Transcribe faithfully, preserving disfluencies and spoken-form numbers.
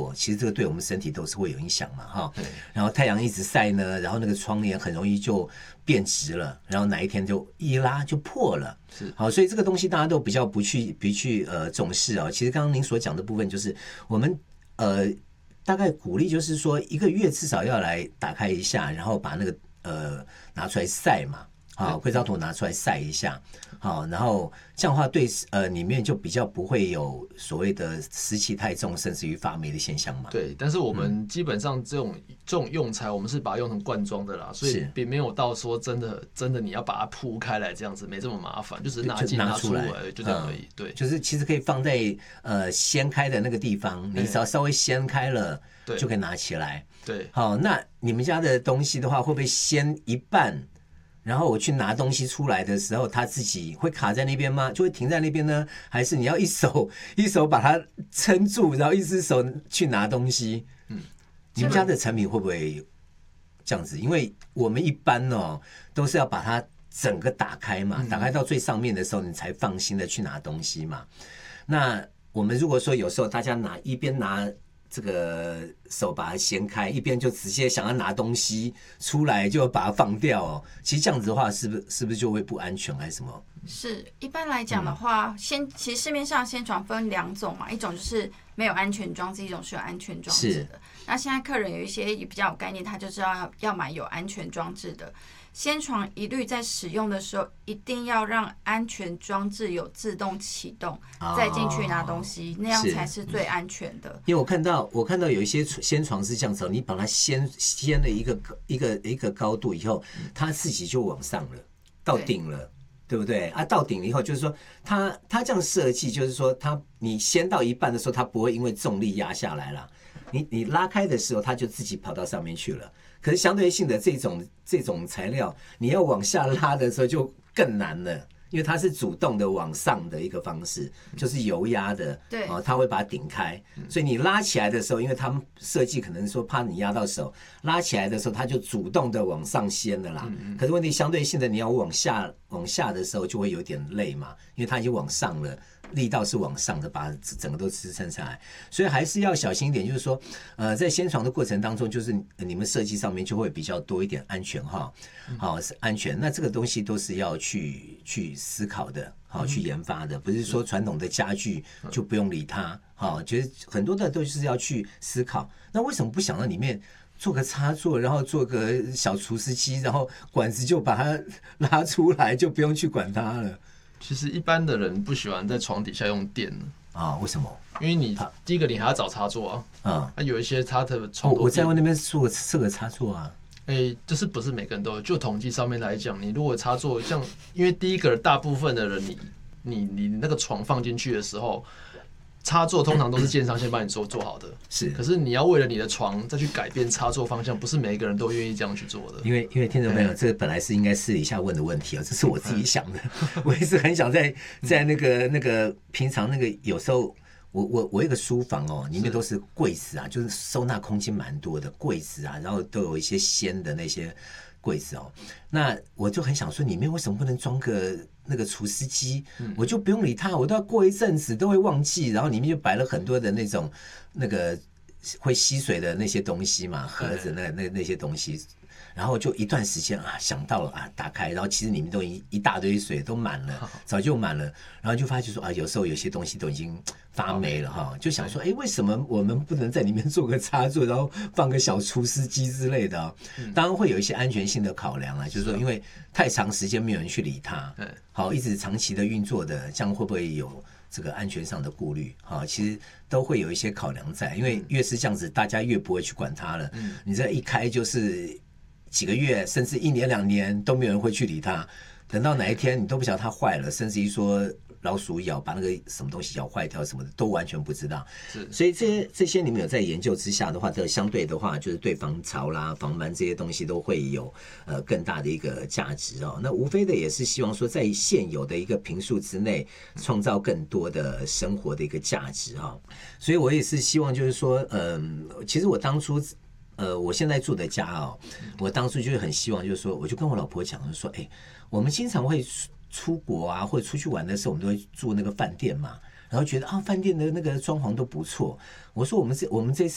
做，其实这个对我们身体都是会有影响嘛哈。然后太阳一直晒呢，然后那个窗帘很容易就变直了，然后哪一天就一拉就破了。 是好，所以这个东西大家都比较不去不去呃重视啊。其实刚刚您所讲的部分，就是我们呃大概鼓励，就是说一个月至少要来打开一下，然后把那个呃拿出来晒嘛。好，硅藻土拿出来晒一下，好，然后这样的话对呃里面就比较不会有所谓的湿气太重，甚至于发霉的现象嘛。 对，但是我们基本上这种、嗯、这种用材，我们是把它用成罐装的啦，所以并没有到说真的真的你要把它铺开来这样子，没这么麻烦，就只是拿进拿出来，就这样而已。嗯、对， 就是其实可以放在呃掀开的那个地方，你只要稍微掀开了，就可以拿起来。 对， 好，那你们家的东西的话，会不会掀一半？然后我去拿东西出来的时候，它自己会卡在那边吗？就会停在那边呢？还是你要一手一手把它撑住，然后一只手去拿东西？嗯，你们家的产品会不会这样子？因为我们一般哦都是要把它整个打开嘛，打开到最上面的时候，你才放心的去拿东西嘛。那我们如果说有时候大家拿一边拿。这个手把它掀开，一边就直接想要拿东西出来，就把它放掉哦。其实这样子的话，是不是是不是就会不安全还是什么？ 是，一般来讲的话，先、嗯、其实市面上掀床分两种嘛，一种就是没有安全装置，一种是有安全装置的。那现在客人有一些比较有概念，他就知道要要买有安全装置的。掀床一律在使用的时候，一定要让安全装置有自动启动，哦、再进去拿东西，那样才是最安全的。 因为我看到，我看到有一些掀床是这样子，你把它掀掀了一个一个一个高度以后，它自己就往上了，到顶了， 对, 对不对？啊，到顶了以后，就是说它它这样设计，就是说它你掀到一半的时候，它不会因为重力压下来了，你你拉开的时候，它就自己跑到上面去了。可是相对性的这种这种材料，你要往下拉的时候就更难了，因为它是主动的往上的一个方式，就是油压的， 对， 哦，它会把它顶开，所以你拉起来的时候，因为他们设计可能说怕你压到手，拉起来的时候它就主动的往上掀了啦。可是问题相对性的，你要往下往下的时候就会有点累嘛，因为它已经往上了。力道是往上的，把整个都支撑下来，所以还是要小心一点。就是说，呃，在掀床的过程当中，就是你们设计上面就会比较多一点安全哈，好是安全。那这个东西都是要去去思考的，好去研发的，不是说传统的家具就不用理它。好，觉得很多的都是要去思考。那为什么不想让里面做个插座，然后做个小除湿机，然后管子就把它拉出来，就不用去管它了？ 其实一般的人不喜欢在床底下用电啊，为什么？ 因为你第一个你还要找插座啊，啊，那有一些它的床头我在那边做个这个插座啊， 哎、欸，就是不是每个人都有。就统计上面来讲，你如果插座像，因为第一个大部分的人你，你你你那个床放进去的时候。插座通常都是建商先帮你做做好的， 是。 可是你要为了你的床再去改变插座方向，不是每一个人都愿意这样去做的。 因为因为听众朋友，这个本来是应该私底下问的问题哦，这是我自己想的。我也是很想在在那个那个平常那个有时候，我我我有一个书房哦，里面都是柜子啊，就是收纳空间蛮多的柜子啊，然后都有一些掀的那些柜子哦。那我就很想说，里面为什么不能装个？那个除湿机，我就不用理它，我都要过一阵子都会忘记，然后里面就摆了很多的那种那个会吸水的那些东西嘛，盒子那那那些东西，然后就一段时间啊想到了啊打开，然后其实里面都一一大堆水都满了，早就满了，然后就发觉说啊有时候有些东西都已经发霉了哈，就想说哎为什么我们不能在里面做个插座，然后放个小除湿机之类的、哦嗯、当然会有一些安全性的考量啦，就是说因为太长时间没有人去理它，好一直长期的运作的，这样会不会有这个安全上的顾虑？好，其实都会有一些考量在，因为越是这样子，大家越不会去管它了。嗯、你这一开就是几个月，甚至一年两年都没有人会去理它，等到哪一天你都不晓得它坏了，甚至于说老鼠咬把那个什么东西咬坏掉什么的，都完全不知道。所以这些这些你们有在研究之下的话，这相对的话，就是对防潮啦、防螨这些东西都会有呃更大的一个价值哦。那无非的也是希望说，在现有的一个坪数之内，创造更多的生活的一个价值啊、哦。所以我也是希望就是说，嗯、呃，其实我当初。呃，我现在住的家哦，我当初就是很希望，就是说，我就跟我老婆讲，说，哎，我们经常会出国啊，或者出去玩的时候，我们都会住那个饭店嘛，然后觉得啊，饭店的那个装潢都不错。我说我们这我们这次